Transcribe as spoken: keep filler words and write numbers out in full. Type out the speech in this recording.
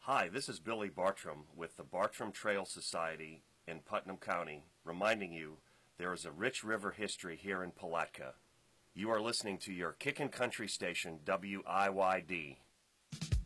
Hi, this is Billy Bartram with the Bartram Trail Society in Putnam County, reminding you there is a rich river history here in Palatka. You are listening to your Kickin' Country station, W I Y D.